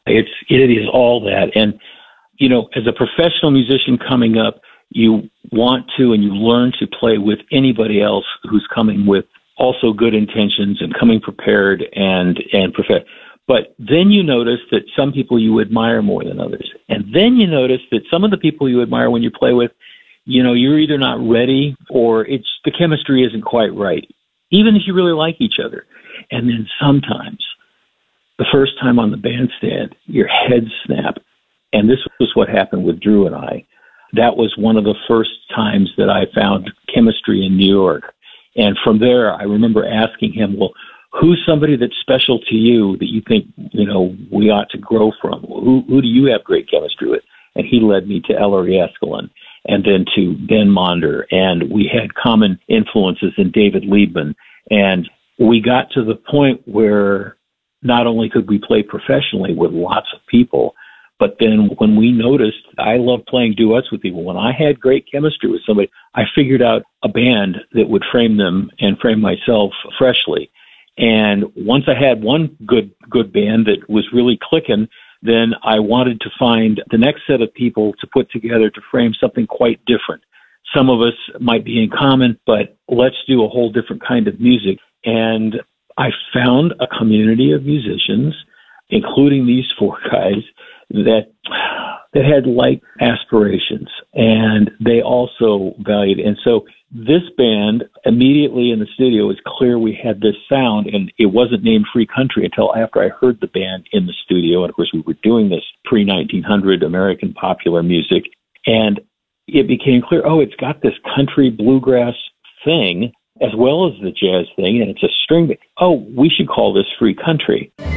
It is all that. And, you know, as a professional musician coming up, you want to and you learn to play with anybody else who's coming with also good intentions and coming prepared and But then you notice that some people you admire more than others. And then you notice that some of the people you admire when you play with, you know, you're either not ready or the chemistry isn't quite right, even if you really like each other. And then sometimes, the first time on the bandstand, your heads snap. And this was what happened with Drew and I. That was one of the first times that I found chemistry in New York. And from there, I remember asking him, well, who's somebody that's special to you that you think, you know, we ought to grow from? Who do you have great chemistry with? And he led me to Ellery Eskelin and then to Ben Monder. And we had common influences in David Liebman. And we got to the point where not only could we play professionally with lots of people, but then when we noticed, I love playing duets with people. When I had great chemistry with somebody, I figured out a band that would frame them and frame myself freshly. And once I had one good band that was really clicking, then I wanted to find the next set of people to put together to frame something quite different. Some of us might be in common, but let's do a whole different kind of music. And I found a community of musicians, including these four guys, that had like aspirations, and they also valued. And so this band, immediately in the studio, it was clear we had this sound, and it wasn't named Free Country until after I heard the band in the studio. And of course, we were doing this pre-1900 American popular music, and it became clear, it's got this country bluegrass thing as well as the jazz thing, and it's a string. We should call this Free Country.